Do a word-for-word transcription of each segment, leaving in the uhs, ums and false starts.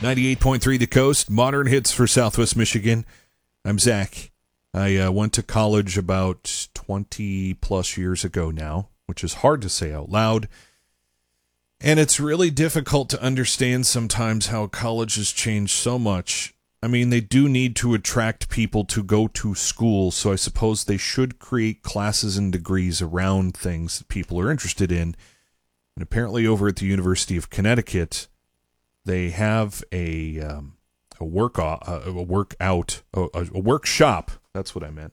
ninety-eight point three The Coast, modern hits for Southwest Michigan. I'm Zach. I uh, went to college about twenty plus years ago now, which is hard to say out loud. And it's really difficult to understand sometimes how college has changed so much. I mean, they do need to attract people to go to school, so I suppose they should create classes and degrees around things that people are interested in. And apparently over at the University of Connecticut, they have a um, a work uh, a workout a, a workshop. That's what I meant.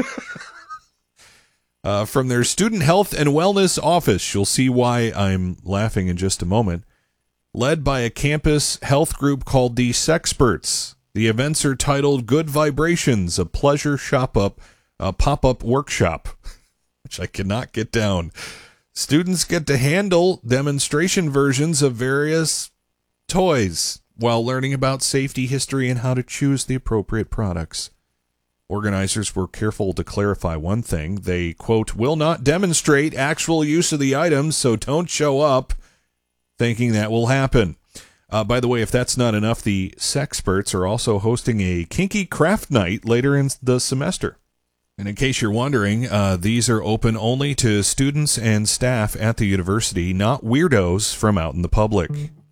Uh, from their Student Health and Wellness Office. You'll see why I'm laughing in just a moment. Led by a campus health group called the Sexperts. The events are titled Good Vibrations, a pleasure shop up, a pop-up workshop, which I cannot get down. Students get to handle demonstration versions of various toys while learning about safety history and how to choose the appropriate products. Organizers were careful to clarify one thing. They, quote, will not demonstrate actual use of the items, so don't show up thinking that will happen. Uh, by the way, if that's not enough, the Sexperts are also hosting a kinky craft night later in the semester. And in case you're wondering, uh, these are open only to students and staff at the university, not weirdos from out in the public.